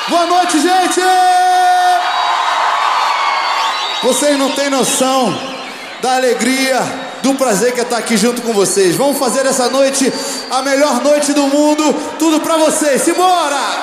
Boa noite, gente! Vocês não têm noção da alegria, do prazer que é estar aqui junto com vocês. Vamos fazer essa noite a melhor noite do mundo. Tudo pra vocês. Simbora!